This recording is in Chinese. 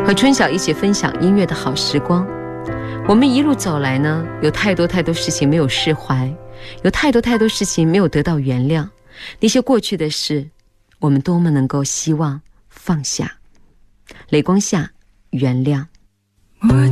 和春晓一起分享音乐的好时光。我们一路走来呢，有太多事情没有释怀，有太多事情没有得到原谅。那些过去的事，我们多么能够希望放下。雷光下，原谅。